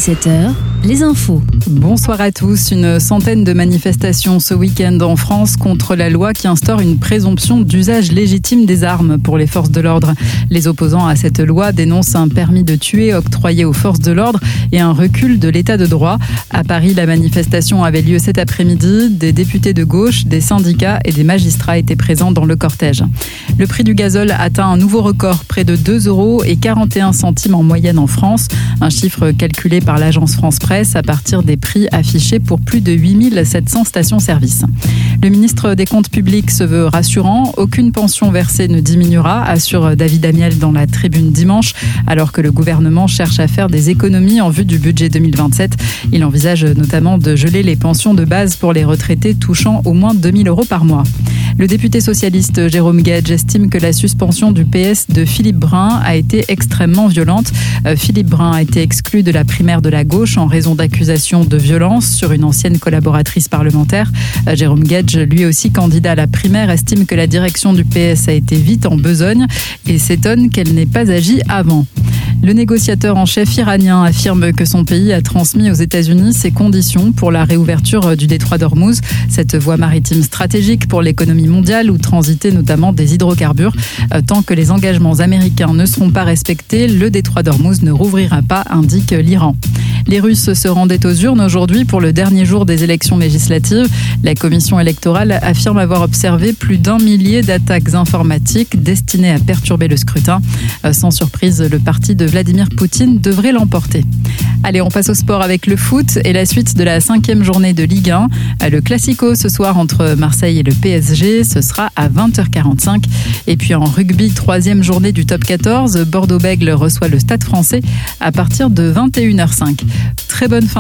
17h, les infos. Bonsoir à tous. Une centaine de manifestations ce week-end en France contre la loi qui instaure une présomption d'usage légitime des armes pour les forces de l'ordre. Les opposants à cette loi dénoncent un permis de tuer octroyé aux forces de l'ordre et un recul de l'état de droit. À Paris, la manifestation avait lieu cet après-midi. Des députés de gauche, des syndicats et des magistrats étaient présents dans le cortège. Le prix du gazole atteint un nouveau record, près de 2,41 € en moyenne en France. Un chiffre calculé par l'agence France Presse à partir des prix affichés pour plus de 8700 stations-service. Le ministre des Comptes publics se veut rassurant. Aucune pension versée ne diminuera, assure David Amiel dans la Tribune dimanche, alors que le gouvernement cherche à faire des économies en vue du budget 2027. Il envisage notamment de geler les pensions de base pour les retraités touchant au moins 2 000 € par mois. Le député socialiste Jérôme Guedj estime que la suspension du PS de Philippe Brun a été extrêmement violente. Philippe Brun a été exclu de la primaire de la gauche en raison d'accusations de violence sur une ancienne collaboratrice parlementaire. Jérôme Guedj, lui aussi candidat à la primaire, estime que la direction du PS a été vite en besogne et s'étonne qu'elle n'ait pas agi avant. Le négociateur en chef iranien affirme que son pays a transmis aux États-Unis ses conditions pour la réouverture du détroit d'Ormuz, cette voie maritime stratégique pour l'économie mondiale où transitaient notamment des hydrocarbures. Tant que les engagements américains ne seront pas respectés, le détroit d'Ormuz ne rouvrira pas, indique l'Iran. Les Russes se rendaient aux urnes aujourd'hui pour le dernier jour des élections législatives. La commission électorale affirme avoir observé plus d'1 millier d'attaques informatiques destinées à perturber le scrutin. Sans surprise, le parti de Vladimir Poutine devrait l'emporter. Allez, on passe au sport avec le foot et la suite de la 5e journée de Ligue 1. Le Classico ce soir entre Marseille et le PSG, ce sera à 20h45. Et puis en rugby, 3e journée du top 14, Bordeaux-Bègles reçoit le Stade Français à partir de 21h05. Très bonne fin.